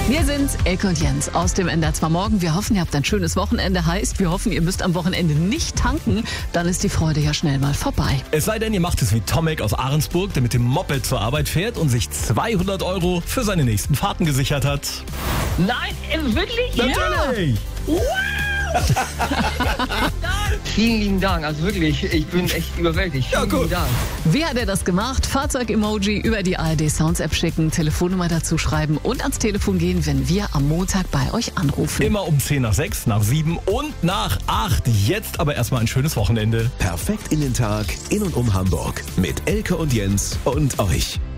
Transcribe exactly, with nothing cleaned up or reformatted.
Wir sind Elke und Jens aus dem N D R zwei Morgen. Wir hoffen, ihr habt ein schönes Wochenende. Heißt, wir hoffen, ihr müsst am Wochenende nicht tanken. Dann ist die Freude ja schnell mal vorbei. Es sei denn, ihr macht es wie Tomek aus Ahrensburg, der mit dem Moped zur Arbeit fährt und sich zweihundert Euro für seine nächsten Fahrten gesichert hat. Nein, äh, wirklich? Natürlich! Ja. Vielen lieben Dank, also wirklich, ich bin echt überwältigt. Ja, Vielen gut. lieben Dank. Wie hat er das gemacht? Fahrzeug-Emoji über die A R D Sounds App schicken, Telefonnummer dazu schreiben und ans Telefon gehen, wenn wir am Montag bei euch anrufen. Immer um zehn nach sechs, nach sieben und nach acht. Jetzt aber erstmal ein schönes Wochenende. Perfekt in den Tag, in und um Hamburg. Mit Elke und Jens und euch.